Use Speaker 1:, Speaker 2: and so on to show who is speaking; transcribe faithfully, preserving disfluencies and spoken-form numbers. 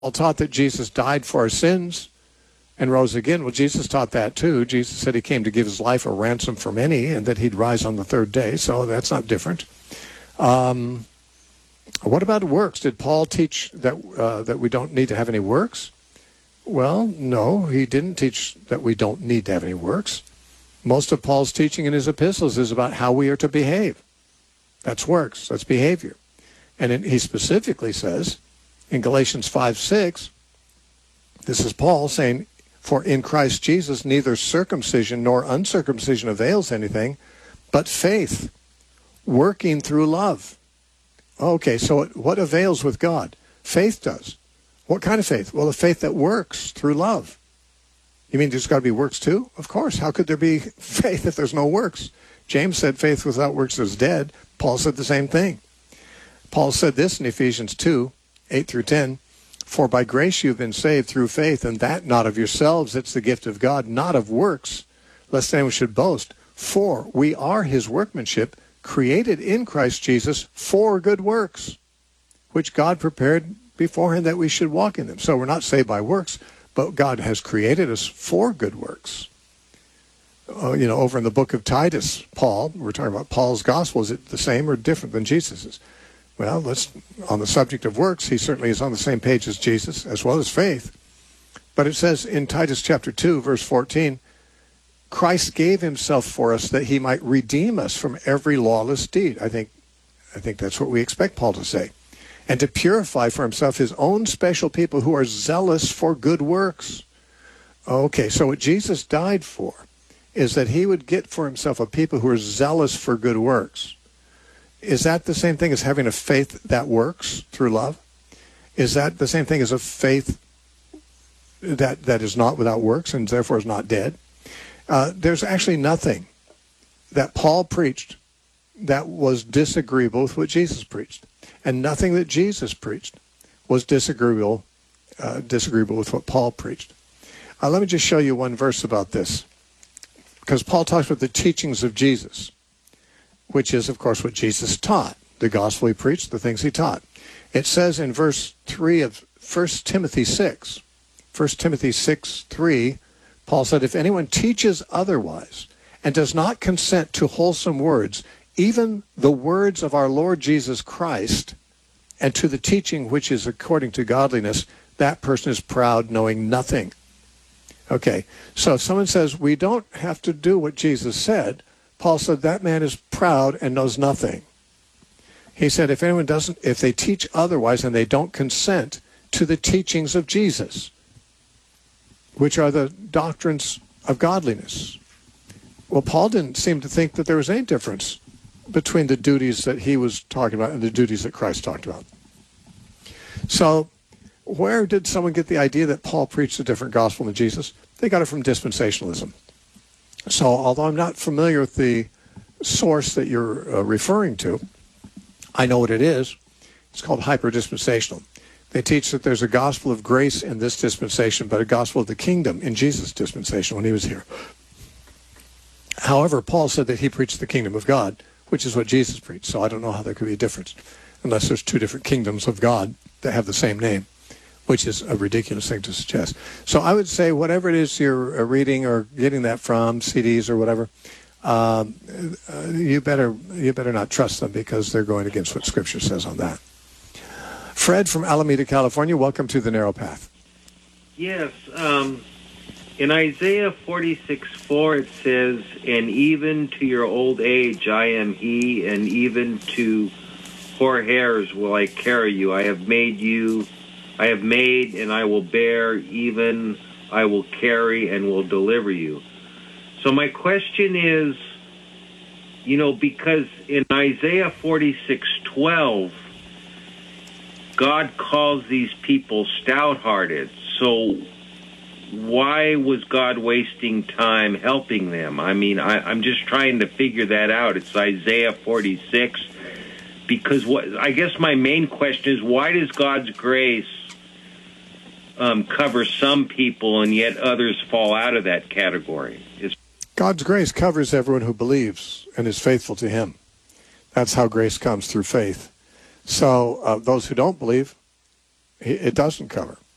Speaker 1: taught that Jesus died for our sins and rose again. Well, Jesus taught that too. Jesus said he came to give his life a ransom for many and that he'd rise on the third day. So that's not different. Um, what about works? Did Paul teach that uh, that we don't need to have any works? Well, no, he didn't teach that we don't need to have any works. Most of Paul's teaching in his epistles is about how we are to behave. That's works. That's behavior. And it, he specifically says in Galatians five six, this is Paul saying, "For in Christ Jesus neither circumcision nor uncircumcision avails anything, but faith, working through love." Okay, so what avails with God? Faith does. What kind of faith? Well, the faith that works through love. You mean there's got to be works too? Of course. How could there be faith if there's no works? James said faith without works is dead. Paul said the same thing. Paul said this in Ephesians two, eight through ten. "For by grace you've been saved through faith, and that not of yourselves, it's the gift of God, not of works, lest anyone should boast. For we are his workmanship, created in Christ Jesus for good works, which God prepared beforehand that we should walk in them." So we're not saved by works, but God has created us for good works. Uh, you know, over in the book of Titus, Paul, we're talking about Paul's gospel. Is it the same or different than Jesus's? Well, let's, on the subject of works, he certainly is on the same page as Jesus, as well as faith. But it says in Titus chapter two, verse fourteen, "Christ gave himself for us that he might redeem us from every lawless deed." I think, I think that's what we expect Paul to say. "And to purify for himself his own special people who are zealous for good works." Okay, so what Jesus died for is that he would get for himself a people who are zealous for good works. Is that the same thing as having a faith that works through love? Is that the same thing as a faith that, that is not without works and therefore is not dead? Uh, there's actually nothing that Paul preached that was disagreeable with what Jesus preached. And nothing that Jesus preached was disagreeable, uh, disagreeable with what Paul preached. Uh, let me just show you one verse about this. Because Paul talks about the teachings of Jesus, which is, of course, what Jesus taught. The gospel he preached, the things he taught. It says in verse three of First Timothy six, First Timothy six three, Paul said, "If anyone teaches otherwise and does not consent to wholesome words, even the words of our Lord Jesus Christ, and to the teaching which is according to godliness, that person is proud, knowing nothing." Okay, so if someone says, we don't have to do what Jesus said, Paul said that man is proud and knows nothing. He said if anyone doesn't, if they teach otherwise and they don't consent to the teachings of Jesus, which are the doctrines of godliness. Well, Paul didn't seem to think that there was any difference between the duties that he was talking about and the duties that Christ talked about. So where did someone get the idea that Paul preached a different gospel than Jesus? They got it from dispensationalism. So although I'm not familiar with the source that you're uh, referring to, I know what it is. It's called hyper-dispensational. They teach that there's a gospel of grace in this dispensation, but a gospel of the kingdom in Jesus' dispensation when he was here. However, Paul said that he preached the kingdom of God, which is what Jesus preached. So I don't know how there could be a difference unless there's two different kingdoms of God that have the same name, which is a ridiculous thing to suggest. So I would say whatever it is you're reading or getting that from, C Ds or whatever, um, uh, you better you better not trust them because they're going against what Scripture says on that. Fred from Alameda, California, welcome to The Narrow Path.
Speaker 2: Yes, um, in Isaiah forty-six four it says, "And even to your old age I am he, and even to hoar hairs will I carry you. I have made you, I have made and I will bear, even I will carry and will deliver you." So my question is, you know, because in Isaiah forty-six twelve, God calls these people stout-hearted. So why was God wasting time helping them? I mean, I, I'm just trying to figure that out. It's Isaiah forty-six. Because what I guess my main question is, why does God's grace um, cover some people and yet others fall out of that category? It's
Speaker 1: God's grace covers everyone who believes and is faithful to him. That's how grace comes, through faith. So uh, those who don't believe, it doesn't cover.